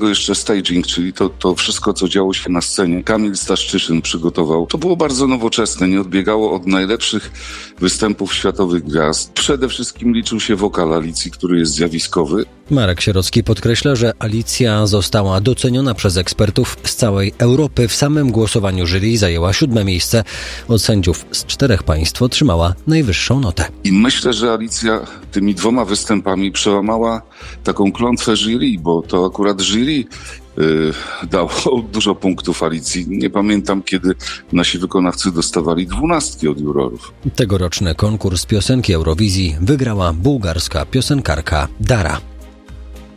tego jeszcze staging, czyli to wszystko, co działo się na scenie, Kamil Staszczyszyn przygotował. To było bardzo nowoczesne, nie odbiegało od najlepszych występów światowych gwiazd. Przede wszystkim liczył się wokal Alicji, który jest zjawiskowy. Marek Sierocki podkreśla, że Alicja została doceniona przez ekspertów z całej Europy. W samym głosowaniu jury zajęła 7. miejsce. Od sędziów z 4 państw otrzymała najwyższą notę. I myślę, że Alicja tymi 2 występami przełamała taką klątwę jury, bo to akurat jury dało dużo punktów Alicji. Nie pamiętam, kiedy nasi wykonawcy dostawali 12 od jurorów. Tegoroczny konkurs piosenki Eurowizji wygrała bułgarska piosenkarka Dara.